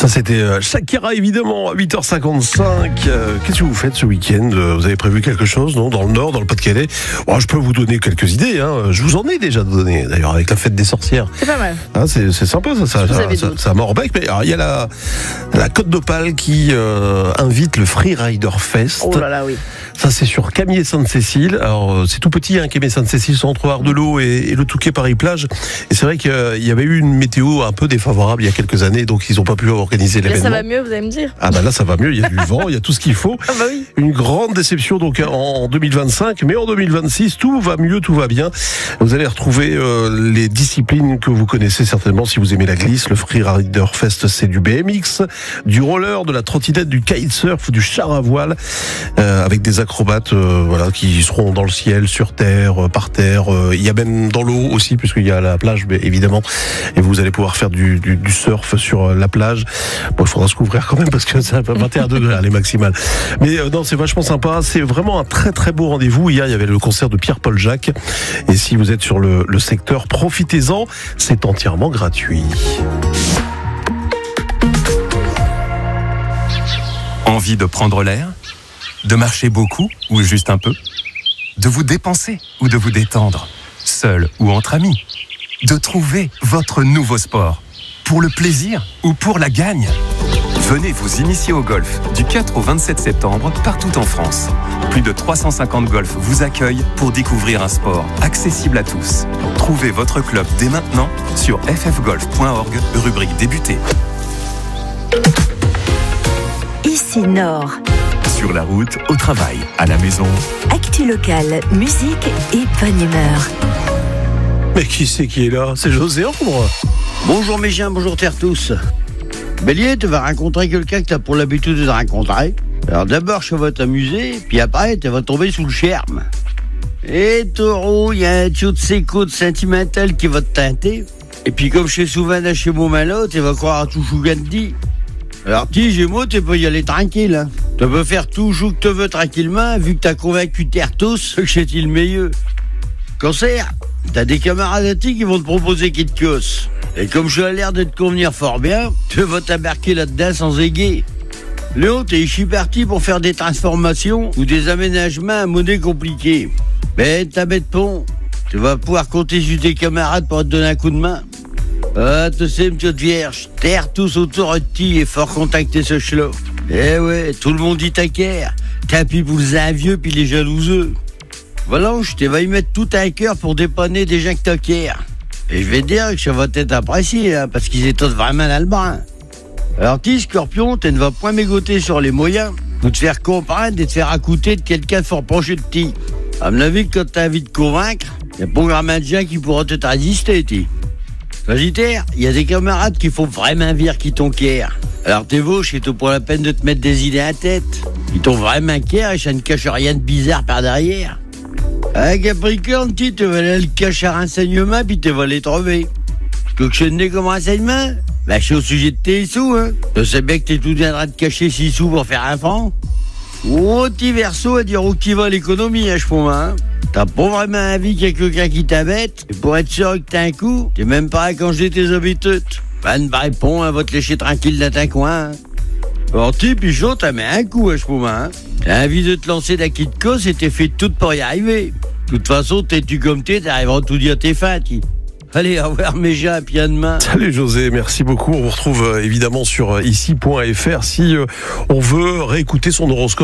Ça, c'était Shakira, évidemment, à 8h55. Qu'est-ce que vous faites ce week-end ? Vous avez prévu quelque chose, non ? Dans le Nord, dans le Pas-de-Calais ? Je peux vous donner quelques idées. Je vous en ai déjà donné, d'ailleurs, avec la fête des sorcières. C'est pas mal. C'est sympa, ça Morbec. Mais alors, il y a la Côte d'Opale qui invite le Freerider Fest. Oh là là, oui. Ça, c'est sur Camier-Sainte-Cécile. Alors, c'est tout petit, Camier-Sainte-Cécile, c'est entre Ardelot et le Touquet-Paris-Plage. Et c'est vrai qu'il y avait eu une météo un peu défavorable il y a quelques années, donc ils n'ont pas pu organiser l'événement. Là, ça va mieux, vous allez me dire. Là, ça va mieux. Il y a du vent, il y a tout ce qu'il faut. Oui. Une grande déception donc en 2025, mais en 2026, tout va mieux, tout va bien. Vous allez retrouver les disciplines que vous connaissez certainement si vous aimez la glisse. Le Freerider Fest, c'est du BMX, du roller, de la trottinette, du kitesurf, du char à voile, avec des acrobates qui seront dans le ciel, sur terre, par terre. Il y a même dans l'eau aussi, puisqu'il y a la plage, mais évidemment. Et vous allez pouvoir faire du surf sur la plage. Il faudra se couvrir quand même parce que ça va 21 degrés les maximales. Mais non, c'est vachement sympa. C'est vraiment un très très beau rendez-vous. Hier, il y avait le concert de Pierre-Paul Jacques. Et si vous êtes sur le secteur, profitez-en. C'est entièrement gratuit. Envie de prendre l'air ? De marcher beaucoup ou juste un peu ? De vous dépenser ou de vous détendre ? Seul ou entre amis ? De trouver votre nouveau sport ? Pour le plaisir ou pour la gagne ? Venez vous initier au golf du 4 au 27 septembre partout en France. Plus de 350 golfs vous accueillent pour découvrir un sport accessible à tous. Trouvez votre club dès maintenant sur ffgolf.org, rubrique débuter. Ici Nord. Sur la route, au travail, à la maison. Actu locale, musique et bonne humeur. Mais qui c'est qui est là ? C'est José Ambre. Bonjour mes chiens, bonjour terre tous. Bélier, tu vas rencontrer quelqu'un que tu as pour l'habitude de rencontrer. Alors d'abord, je vais t'amuser, puis après, tu vas tomber sous le charme. Et taureau, il y a un tuyau de sécoute sentimental qui va te teinter. Et puis comme je suis souvent dans chez mon malot, tu vas croire à tout ce que je dis. Alors ti, Gémeaux, tu peux y aller tranquille. Tu peux faire tout ce que tu veux tranquillement, vu que tu as convaincu terre tous que c'est le meilleur. Cancer, t'as des camarades à ti qui vont te proposer qu'ils te cassent. Et comme je ai l'air de te convenir fort bien, tu vas t'embarquer là-dedans sans égayer. Léo, t'es parti pour faire des transformations ou des aménagements à monnaie compliquée. Mais ta bête pont, tu vas pouvoir compter sur tes camarades pour te donner un coup de main. Tu sais, petite vierge, terre tous autour de ti et fort contacter ce chelot. Eh ouais, tout le monde dit ta guerre. Tapis pour un vieux puis les jalouseux. Volange, tu vas y mettre tout un cœur pour dépanner des gens que t'acquièrent. Et je vais te dire que ça va t'être apprécié, parce qu'ils étaient vraiment dans le brin. Alors, ti, Scorpion, tu ne vas point mégoter sur les moyens, ou te faire comprendre et te faire accouter de quelqu'un de fort proche de ti. À mon avis, quand t'as envie de convaincre, il y a pas grand de gens qui pourront te résister, ti. Sagittaire, il y a des camarades qui font vraiment vire qui t'enquièrent. Alors, t'es vauche et t'as pas la peine de te mettre des idées à la tête. Ils t'ont vraiment quière et ça ne cache rien de bizarre par derrière. Capricorne, tu vas aller le cacher à renseignement puis tu vas les trouver. Tu veux que je te donne comme renseignement? Je suis au sujet de tes sous, Tu sais bien que t'es tout bien en train de cacher 6 sous pour faire un franc. Oh, petit verso à dire où qui va l'économie, je pense, T'as pas vraiment envie qu'il y ait quelqu'un qui t'embête. Et pour être sûr que t'as un coup, t'es même pas à changer tes habitudes. Van répond, va te lécher tranquille dans ton coin. Alors, tu pichot, t'as mis un coup, je pense, T'as envie de te lancer d'un kit de cause et t'es fait tout pour y arriver. De toute façon, t'es-tu comme t'arriveras tout dire tes fins, Allez, au revoir mes gens, puis à demain. Salut José, merci beaucoup. On vous retrouve évidemment sur ici.fr si on veut réécouter son horoscope.